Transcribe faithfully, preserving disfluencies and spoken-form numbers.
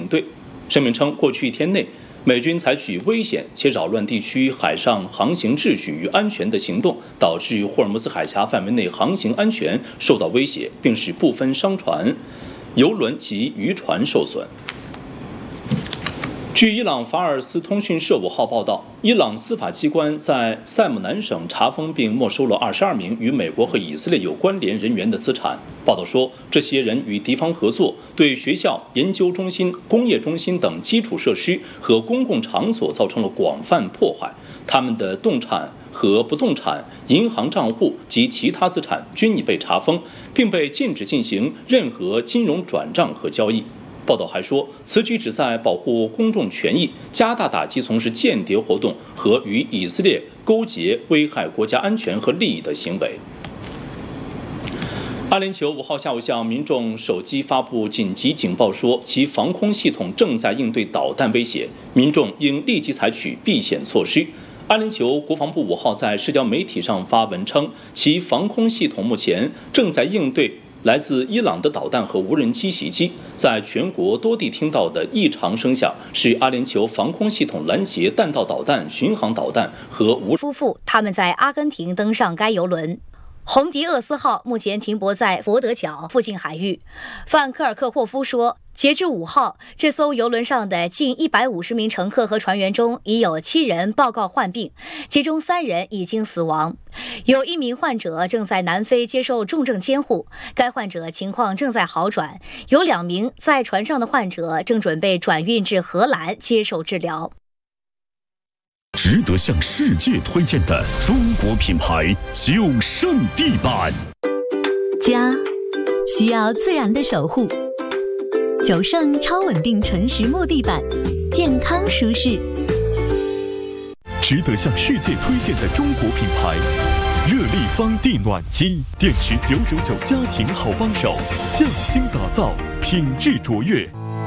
对。声明称，过去一天内，美军采取危险且扰乱地区海上航行秩序与安全的行动，导致霍尔木兹海峡范围内航行安全受到威胁，并使部分商船、油轮及渔船受损。据伊朗法尔斯通讯社五号报道，伊朗司法机关在塞姆南省查封并没收了二十二名与美国和以色列有关联人员的资产。报道说，这些人与敌方合作，对学校、研究中心、工业中心等基础设施和公共场所造成了广泛破坏。他们的动产和不动产、银行账户及其他资产均已被查封，并被禁止进行任何金融转账和交易。报道还说，此举旨在保护公众权益，加大打击从事间谍活动和与以色列勾结危害国家安全和利益的行为。阿联酋五号下午向民众手机发布紧急警报，说其防空系统正在应对导弹威胁，民众应立即采取避险措施。阿联酋国防部五号在社交媒体上发文称，其防空系统目前正在应对来自伊朗的导弹和无人机袭击，在全国多地听到的异常声响是阿联酋防空系统拦截弹道导弹、巡航导弹和无。 夫妇他们在阿根廷登上该邮轮。红迪厄斯号目前停泊在佛得角附近海域。范科尔克霍夫说，截至五号，这艘邮轮上的近一百五十名乘客和船员中，已有七人报告患病，其中三人已经死亡。有一名患者正在南非接受重症监护，该患者情况正在好转。有两名在船上的患者正准备转运至荷兰接受治疗。 值得向世界推荐的中国品牌九圣地板。 家需要自然的守护，九圣超稳定纯实木地板，健康舒适。 值得向世界推荐的中国品牌热力方地暖机，电池九九九家庭好帮手，匠心打造，品质卓越。